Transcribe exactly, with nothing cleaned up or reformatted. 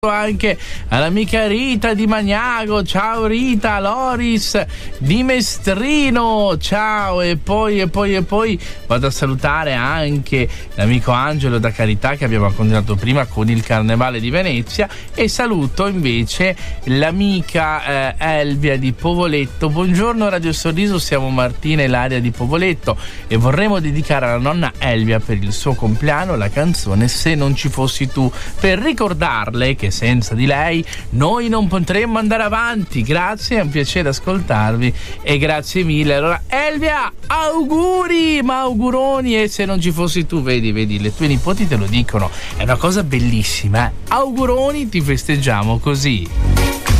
anche all'amica Rita di Magnago, ciao Rita, Loris di Mestrino, ciao, e poi e poi e poi vado a salutare anche l'amico Angelo da Carità che abbiamo raccontato prima con il Carnevale di Venezia, e saluto invece l'amica eh, Elvia di Povoletto. Buongiorno Radio Sorriso, siamo Martina e Laria di Povoletto e vorremmo dedicare alla nonna Elvia per il suo compleanno la canzone Se non ci fossi tu, per ricordarle che senza di lei noi non potremmo andare avanti. Grazie, è un piacere ascoltarvi e grazie mille. Allora Elvia, auguri, ma auguroni, e se non ci fossi tu, vedi, vedi, le tue nipoti te lo dicono, è una cosa bellissima, eh? Auguroni, ti festeggiamo così.